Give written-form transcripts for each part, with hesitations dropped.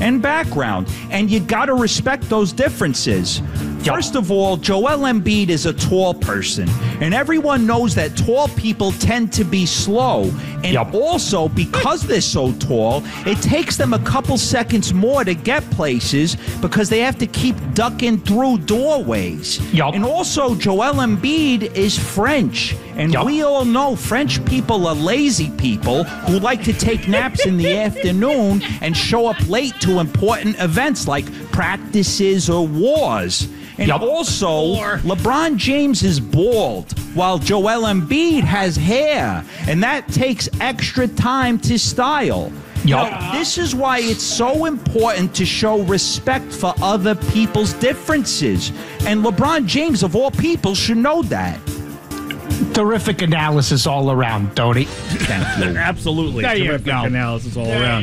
and background, and you got to respect those differences. First of all, Joel Embiid is a tall person, and everyone knows that tall people tend to be slow. And also, because they're so tall, it takes them a couple seconds more to get places because they have to keep ducking through doorways. And also, Joel Embiid is French, and we all know French people are lazy people who like to take naps in the afternoon and show up late to important events like practices or wars. And also, LeBron James is bald, while Joel Embiid has hair, and that takes extra time to style. Now, this is why it's so important to show respect for other people's differences. And LeBron James, of all people, should know that. Terrific analysis all around, Tony. Thank you. Absolutely. Terrific analysis all around.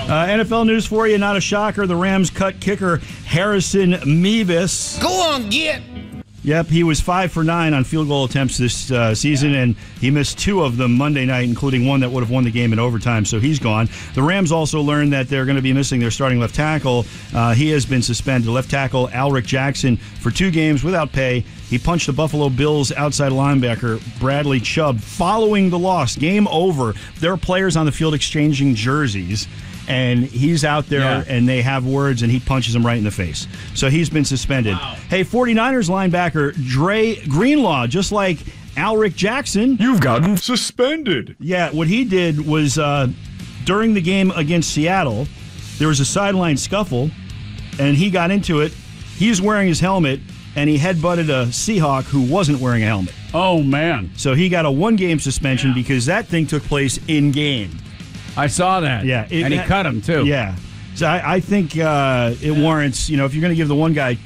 NFL news for you, not a shocker. The Rams cut kicker Harrison Mevis. Go on, Git. Yep, he was 5 for 9 on field goal attempts this season, and he missed 2 of them Monday night, including one that would have won the game in overtime, so he's gone. The Rams also learned that they're going to be missing their starting left tackle. He has been suspended. Left tackle Alric Jackson for 2 games without pay. He punched the Buffalo Bills outside linebacker Bradley Chubb following the loss. Game over. There are players on the field exchanging jerseys. And he's out there, and they have words, and he punches him right in the face. So he's been suspended. Wow. Hey, 49ers linebacker Dre Greenlaw, just like Alric Jackson. You've gotten suspended. Yeah, what he did was during the game against Seattle, there was a sideline scuffle, and he got into it. He's wearing his helmet, and he headbutted a Seahawk who wasn't wearing a helmet. Oh, man. So he got a 1-game suspension because that thing took place in-game. I saw that. Yeah. And he cut him, too. Yeah. So I think it warrants, if you're going to give the one guy,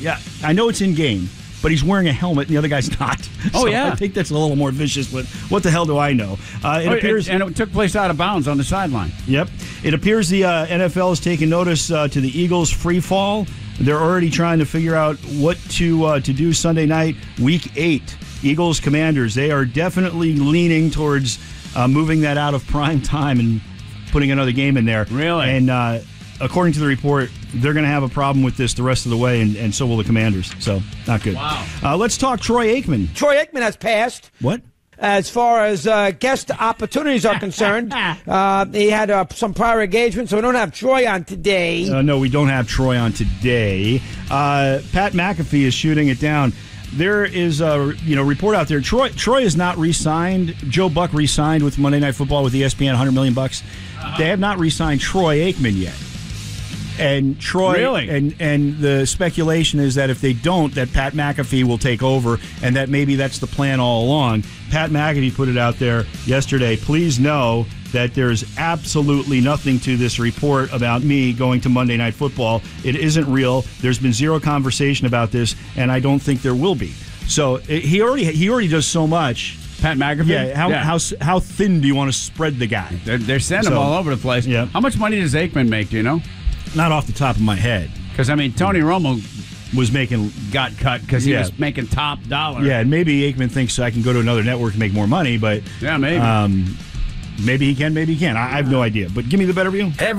I know it's in-game, but he's wearing a helmet and the other guy's not. Oh, yeah. I think that's a little more vicious, but what the hell do I know? It appears, and it took place out of bounds on the sideline. Yep. It appears the NFL is taking notice to the Eagles' free fall. They're already trying to figure out what to do Sunday night, Week 8. Eagles Commanders, they are definitely leaning towards moving that out of prime time and putting another game in there. Really? And according to the report, they're going to have a problem with this the rest of the way, and so will the Commanders. So, not good. Wow. Let's talk Troy Aikman. Troy Aikman has passed. What? As far as guest opportunities are concerned, he had some prior engagements, so we don't have Troy on today. No, we don't have Troy on today. Pat McAfee is shooting it down. There is a report out there. Troy is not re-signed. Joe Buck re-signed with Monday Night Football with ESPN, $100 million. They have not re-signed Troy Aikman yet. And Troy, really? and the speculation is that if they don't, that Pat McAfee will take over, and that maybe that's the plan all along. Pat McAfee put it out there yesterday. Please know that there's absolutely nothing to this report about me going to Monday Night Football. It isn't real. There's been zero conversation about this, and I don't think there will be. So he already does so much. Pat McAfee? Yeah. How thin do you want to spread the guy? They're sending him all over the place. Yeah. How much money does Aikman make, do you know? Not off the top of my head. Because, Tony Romo was making... got cut because he was making top dollar. Yeah, and maybe Aikman thinks I can go to another network and make more money, but... Yeah, maybe. Maybe he can, maybe he can't. I have no idea. But give me the better view.